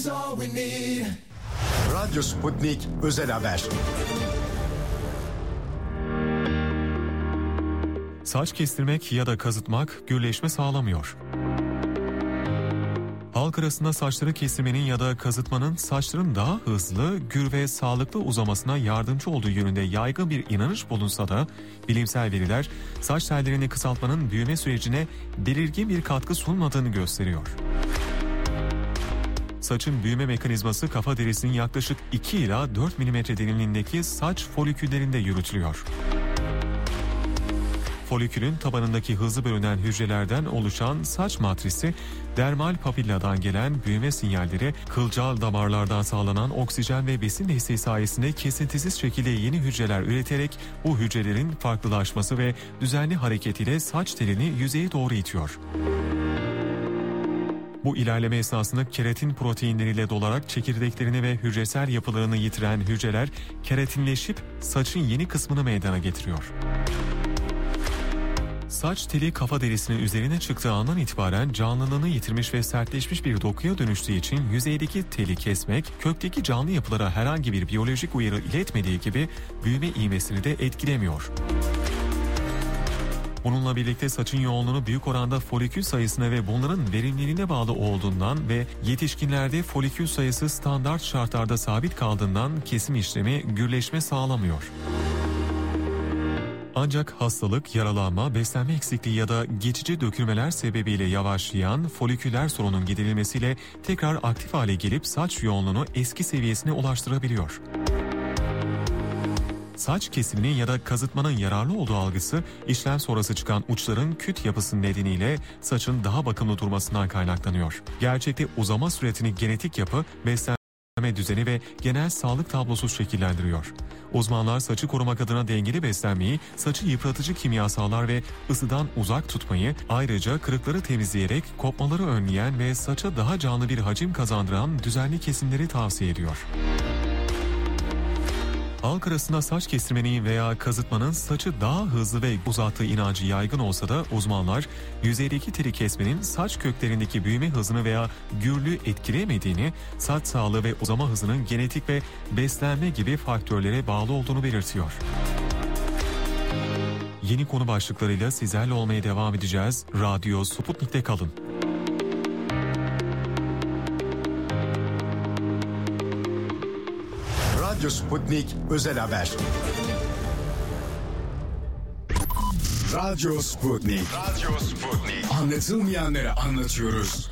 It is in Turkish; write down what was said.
is all we need. Radyo Sputnik Özel Haber. Saç kestirmek ya da kazıtmak gürleşme sağlamıyor. Halk arasında saçları kestirmenin ya da kazıtmanın saçların daha hızlı, gür ve sağlıklı uzamasına yardımcı olduğu yönünde yaygın bir inanış bulunsa da bilimsel veriler saç tellerini kısaltmanın büyüme sürecine belirgin bir katkı sunmadığını gösteriyor. Saçın büyüme mekanizması kafa derisinin yaklaşık 2 ila 4 mm derinliğindeki saç foliküllerinde yürütülüyor. Folikülün tabanındaki hızlı bölünen hücrelerden oluşan saç matrisi, dermal papilladan gelen büyüme sinyalleri, kılcal damarlardan sağlanan oksijen ve besin desteği sayesinde kesintisiz şekilde yeni hücreler üreterek bu hücrelerin farklılaşması ve düzenli hareketiyle saç telini yüzeye doğru itiyor. Bu ilerleme esnasında keratin proteinleriyle dolarak çekirdeklerini ve hücresel yapılarını yitiren hücreler keratinleşip saçın yeni kısmını meydana getiriyor. Saç teli kafa derisinin üzerine çıktığı andan itibaren canlılığını yitirmiş ve sertleşmiş bir dokuya dönüştüğü için yüzeydeki teli kesmek, kökteki canlı yapılara herhangi bir biyolojik uyarı iletmediği gibi büyüme ivmesini de etkilemiyor. Bununla birlikte saçın yoğunluğunu büyük oranda folikül sayısına ve bunların verimliliğine bağlı olduğundan ve yetişkinlerde folikül sayısı standart şartlarda sabit kaldığından kesim işlemi gürleşme sağlamıyor. Ancak hastalık, yaralanma, beslenme eksikliği ya da geçici dökülmeler sebebiyle yavaşlayan foliküler sorunun giderilmesiyle tekrar aktif hale gelip saç yoğunluğunu eski seviyesine ulaştırabiliyor. Saç kesiminin ya da kazıtmanın yararlı olduğu algısı, işlem sonrası çıkan uçların küt yapısı nedeniyle saçın daha bakımlı durmasından kaynaklanıyor. Gerçekte uzama süretini genetik yapı, beslenme düzeni ve genel sağlık tablosu şekillendiriyor. Uzmanlar saçı korumak adına dengeli beslenmeyi, saçı yıpratıcı kimyasallar ve ısıdan uzak tutmayı, ayrıca kırıkları temizleyerek kopmaları önleyen ve saça daha canlı bir hacim kazandıran düzenli kesimleri tavsiye ediyor. Halk arasında saç kestirmenin veya kazıtmanın saçı daha hızlı ve uzattığı inancı yaygın olsa da uzmanlar yüzeydeki teli kesmenin saç köklerindeki büyüme hızını veya gürlüğü etkilemediğini, saç sağlığı ve uzama hızının genetik ve beslenme gibi faktörlere bağlı olduğunu belirtiyor. Yeni konu başlıklarıyla sizlerle olmaya devam edeceğiz. Radyo Sputnik'te kalın. Radyo Sputnik Özel Haber. Radyo Sputnik. Anlatılmayanları anlatıyoruz.